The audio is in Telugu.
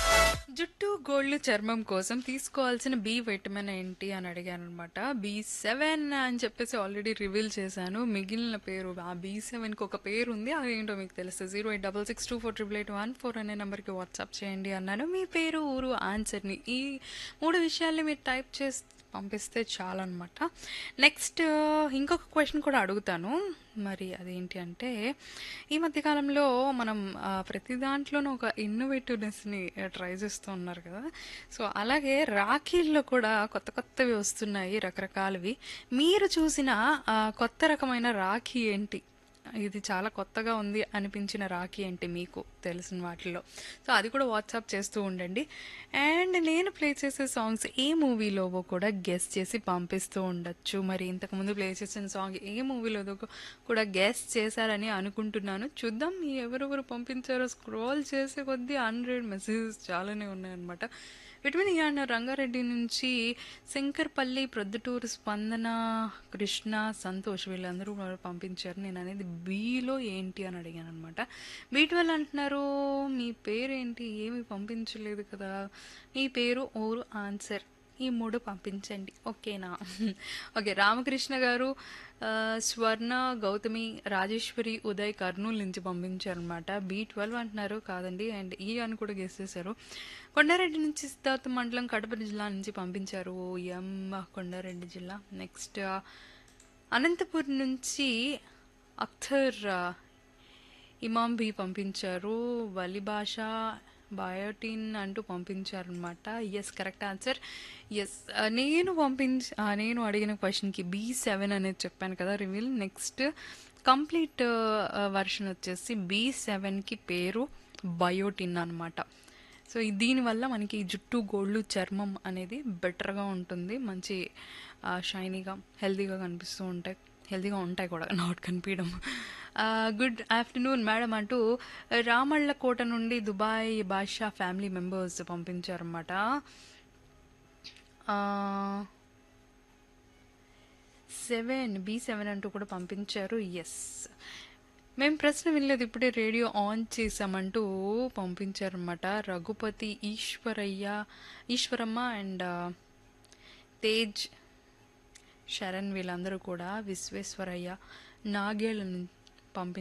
జుట్టు గోళ్ళు చర్మం కోసం తీసుకోవాల్సిన బి విటమిన్ ఏంటి అని అడిగాను అనమాట. బి7 అని చెప్పేసి ఆల్రెడీ రివీల్ చేశాను. మిగిలిన పేరు ఆ బి7కి ఒక పేరు ఉంది, అదేంటో మీకు తెలుసు. 08662488814 అనే నెంబర్కి వాట్సాప్ చేయండి అన్నాను. మీ పేరు, ఊరు, ఆన్సర్ని ఈ మూడు విషయాల్ని మీరు టైప్ చేసి పంపిస్తే చాలన్నమాట. నెక్స్ట్ ఇంకొక క్వశ్చన్ కూడా అడుగుతాను. మరి అదేంటి అంటే, ఈ మధ్యకాలంలో మనం ప్రతి దాంట్లోనూ ఒక ఇన్నోవేటివ్నెస్ని ట్రై చేస్తూ ఉన్నారు కదా. సో అలాగే రాఖీల్లో కూడా కొత్త కొత్తవి వస్తున్నాయి, రకరకాలవి. మీరు చూసిన కొత్త రకమైన రాఖీ ఏంటి? ఇది చాలా కొత్తగా ఉంది అనిపించిన రాఖీ ఏంటి మీకు తెలిసిన వాటిల్లో? సో అది కూడా వాట్సాప్ చేస్తూ ఉండండి. అండ్ నేను ప్లే చేసే సాంగ్స్ ఏ మూవీలోవో కూడా గెస్ చేసి పంపిస్తూ ఉండొచ్చు. మరి ఇంతకుముందు ప్లే చేసిన సాంగ్ ఏ మూవీలోదో కూడా గెస్ చేశారని అనుకుంటున్నాను. చూద్దాం ఎవరెవరు పంపించారో. స్క్రోల్ చేసే కొద్దీ 100 మెసేజెస్ చాలానే ఉన్నాయన్నమాట. విటమిన్ ఈ అన్న రంగారెడ్డి నుంచి, శంకర్పల్లి, ప్రొద్దుటూరు, స్పందన, కృష్ణ, సంతోష్ వీళ్ళందరూ కూడా పంపించారు. నేను అనేది బీలో ఏంటి అని అడిగాను అనమాట. బీ12 అంటున్నారు. మీ పేరేంటి? ఏమి పంపించలేదు కదా. మీ పేరు, ఊరు, ఆన్సర్ ఈ మూడు పంపించండి, ఓకేనా? ఓకే, రామకృష్ణ గారు, స్వర్ణ, గౌతమి, రాజేశ్వరి, ఉదయ్ కర్నూలు నుంచి పంపించారనమాట. బీ12 అంటున్నారు, కాదండి. అండ్ ఈ అని కూడా గెస్ చేశారు. కొండారెడ్డి నుంచి సిద్ధార్థ మండలం, కడప జిల్లా నుంచి పంపించారు. ఎం కొండారెడ్డి జిల్లా. నెక్స్ట్ అనంతపూర్ నుంచి అఖ్తర్ ఇమాం బి పంపించారు. వలి భాష బయోటిన్ అంటూ పంపించారనమాట. Yes, correct answer. ఎస్, నేను అడిగిన క్వశ్చన్కి బీ7 అనేది చెప్పాను కదా రివీల్. నెక్స్ట్ కంప్లీట్ వర్షన్ వచ్చేసి బీ7కి పేరు బయోటిన్ అనమాట. సో దీనివల్ల మనకి జుట్టు, గోళ్ళు, చర్మం అనేది బెటర్గా ఉంటుంది. మంచి షైనీగా, హెల్తీగా కనిపిస్తూ ఉంటాయి. హెల్తీగా ఉంటాయి కూడా, నాట్ కనిపించడం. గుడ్ ఆఫ్టర్నూన్ మేడం అంటూ రామళ్ళకోట నుండి దుబాయ్ బాషా ఫ్యామిలీ మెంబర్స్ పంపించారన్నమాట. బీ7 అంటూ కూడా పంపించారు. ఎస్, మేము ప్రశ్న వినలేదు, ఇప్పుడే radio on చేసామంటూ పంపించారన్నమాట. Raghupathi, Eshwaramma and Tej, Sharan వీళ్ళందరూ కూడా, విశ్వేశ్వరయ్య, నాగేళ్ళ పంపించారు.